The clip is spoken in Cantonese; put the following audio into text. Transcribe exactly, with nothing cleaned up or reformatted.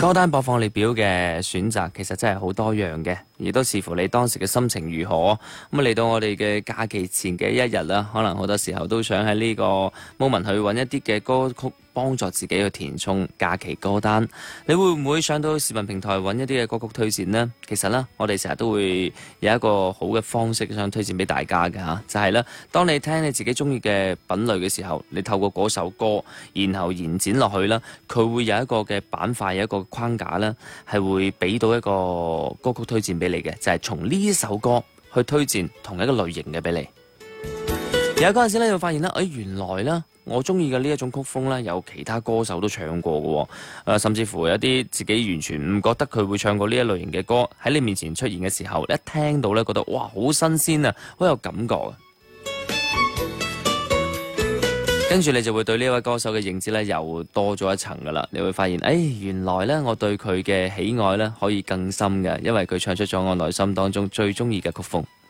歌單播放列表嘅選擇其實真係好多樣嘅，亦都視乎你當時嘅心情如何。咁嚟到我哋嘅假期前嘅一日啦，可能好多時候都想喺呢個 moment 去揾一啲嘅歌曲，幫助自己去填充假期歌單。你會唔會上到視頻平台揾一啲嘅歌曲推薦呢？其實呢，我哋成日都會有一個好嘅方式想推薦俾大家嘅嚇，就係呢：當你聽你自己中意嘅品類嘅時候，你透過嗰首歌，然後延展落去啦，佢會有一個嘅板塊，有一個框架呢，係會俾到一個歌曲推薦俾你嘅，就係從呢首歌去推薦同一個類型嘅俾你。有嗰陣時咧，你會發現咧，誒、哎、原來咧，我中意嘅呢一種曲風咧，有其他歌手都唱過嘅喎、呃，甚至乎有啲自己完全唔覺得佢會唱過呢一類型嘅歌喺你面前出現嘅時候，一聽到咧覺得哇好新鮮啊，好有感覺啊！跟住你就會對呢位歌手嘅認知咧又多咗一層噶啦，你會發現，誒、哎、原來咧我對佢嘅喜愛咧可以更深嘅，因為佢唱出咗我內心當中最中意嘅曲風。